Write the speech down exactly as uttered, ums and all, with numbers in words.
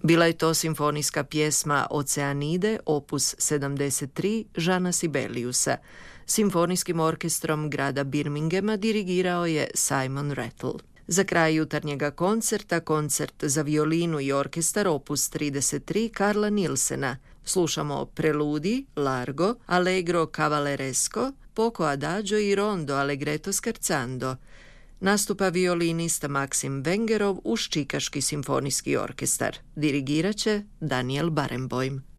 Bila je to simfonijska pjesma Oceanide, opus sedamdeset tri, Jeana Sibeliusa. Simfonijskim orkestrom grada Birminghama dirigirao je Simon Rattle. Za kraj jutarnjega koncerta, koncert za violinu i orkestar opus trideset tri Karla Nilsena. Slušamo preludi, largo, allegro cavalleresco, poco adagio i rondo allegretto scherzando. Nastupa violinista Maksim Vengerov uz Čikaški simfonijski orkestar. Dirigirat će Daniel Barenboim.